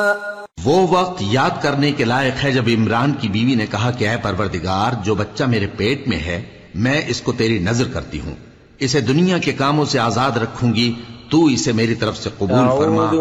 वो वक्त याद करने के लायक है जब इमरान की बीवी ने कहा कि ऐ परवरदिगार, जो बच्चा मेरे पेट में है मैं इसको तेरी नजर करती हूँ, इसे दुनिया के कामों से आजाद रखूंगी, तू इसे मेरी तरफ से कबूल फरमा।